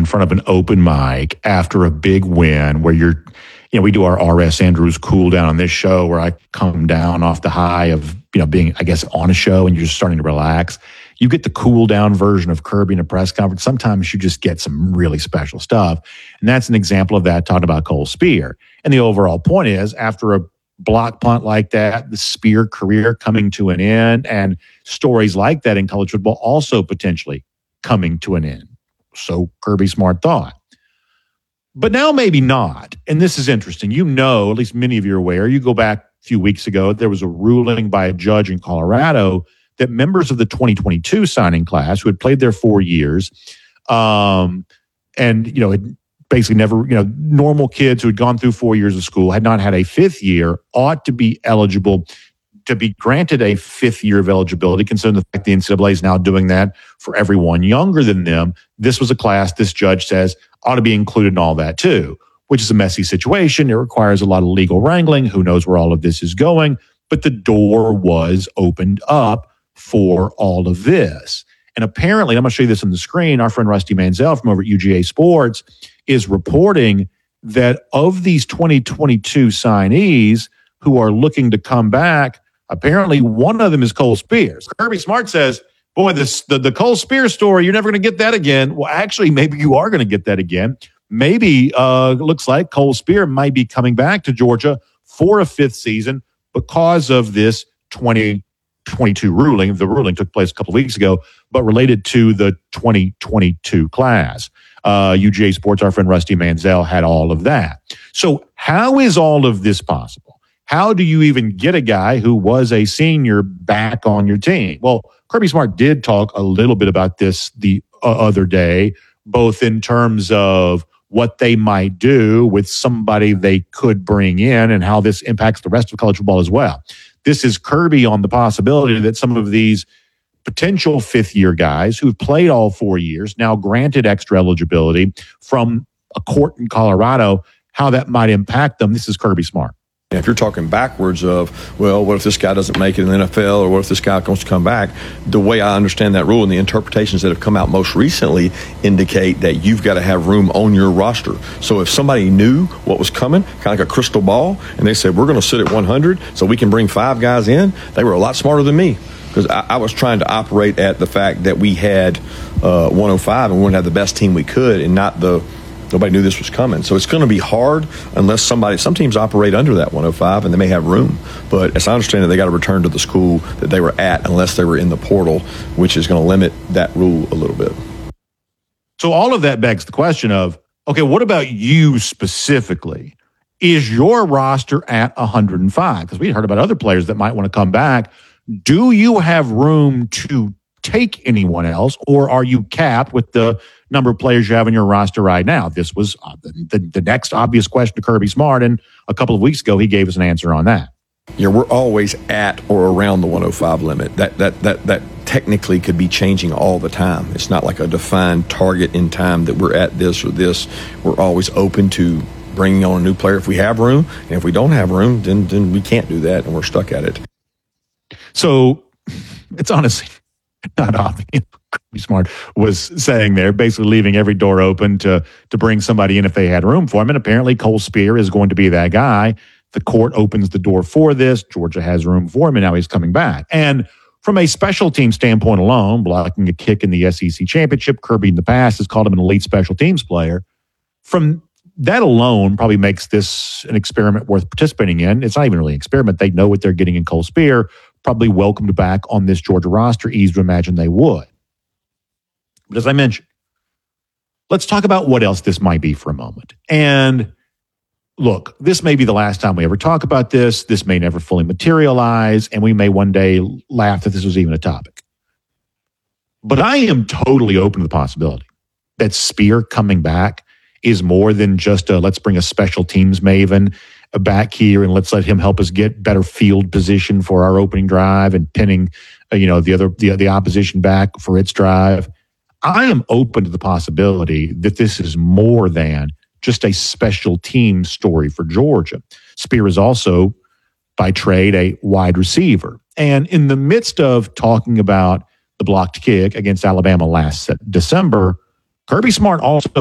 in front of an open mic after a big win where we do our R.S. Andrews cool down on this show where I come down off the high of, being, I guess, on a show and you're just starting to relax. You get the cool down version of Kirby in a press conference. Sometimes you just get some really special stuff. And that's an example of that, talking about Cole Speer. And the overall point is, after a block punt like that, the Speer career coming to an end, and stories like that in college football also potentially coming to an end. So Kirby Smart thought. But now maybe not. And this is interesting. At least many of you are aware, you go back a few weeks ago, there was a ruling by a judge in Colorado that members of the 2022 signing class who had played there 4 years, and, had basically never, normal kids who had gone through 4 years of school, had not had a fifth year, ought to be eligible to be granted a fifth year of eligibility, considering the fact the NCAA is now doing that for everyone younger than them. This was a class, this judge says, ought to be included in all that too, which is a messy situation. It requires a lot of legal wrangling. Who knows where all of this is going? But the door was opened up for all of this. And apparently, I'm going to show you this on the screen, our friend Rusty Manziel from over at UGA Sports is reporting that of these 2022 signees who are looking to come back, apparently one of them is Cole Speer. Kirby Smart says, boy, the Cole Speer story, you're never going to get that again. Well, actually, maybe you are going to get that again. Maybe it looks like Cole Speer might be coming back to Georgia for a fifth season because of this 2022 ruling. The ruling took place a couple of weeks ago, but related to the 2022 class. UGA Sports, our friend Rusty Manziel, had all of that. So how is all of this possible? How do you even get a guy who was a senior back on your team? Well, Kirby Smart did talk a little bit about this the other day, both in terms of what they might do with somebody they could bring in and how this impacts the rest of college football as well. This is Kirby on the possibility that some of these potential fifth-year guys who've played all 4 years, now granted extra eligibility from a court in Colorado, how that might impact them. This is Kirby Smart. If you're talking backwards of, well, what if this guy doesn't make it in the NFL, or what if this guy wants to come back? The way I understand that rule and the interpretations that have come out most recently indicate that you've got to have room on your roster. So if somebody knew what was coming, kind of like a crystal ball, and they said, we're going to sit at 100 so we can bring 5 guys in, they were a lot smarter than me, because I was trying to operate at the fact that we had 105 and we wanted to have the best team we could, and not nobody knew this was coming. So it's going to be hard unless some teams operate under that 105 and they may have room. But as I understand it, they got to return to the school that they were at unless they were in the portal, which is going to limit that rule a little bit. So all of that begs the question of, okay, what about you specifically? Is your roster at 105? Because we heard about other players that might want to come back. Do you have room to take anyone else, or are you capped with the number of players you have in your roster right now? This was the next obvious question to Kirby Smart, and a couple of weeks ago he gave us an answer on that. Yeah, we're always at or around the 105 limit. That technically could be changing all the time. It's not like a defined target in time that we're at this or this. We're always open to bringing on a new player if we have room, and if we don't have room, then we can't do that, and we're stuck at it. So it's honestly not obvious. Kirby Smart was saying there, basically leaving every door open to bring somebody in if they had room for him. And apparently Cole Speer is going to be that guy. The court opens the door for this. Georgia has room for him, and now he's coming back. And from a special team standpoint alone, blocking a kick in the SEC championship, Kirby in the past has called him an elite special teams player. From that alone probably makes this an experiment worth participating in. It's not even really an experiment. They know what they're getting in Cole Speer. Probably welcomed back on this Georgia roster. Easy to imagine they would. But as I mentioned, let's talk about what else this might be for a moment. And look, this may be the last time we ever talk about this. This may never fully materialize, and we may one day laugh that this was even a topic. But I am totally open to the possibility that Speer coming back is more than just let's bring a special teams maven back here and let's let him help us get better field position for our opening drive and pinning the opposition back for its drive. I am open to the possibility that this is more than just a special team story for Georgia. Speer is also, by trade, a wide receiver. And in the midst of talking about the blocked kick against Alabama last December, Kirby Smart also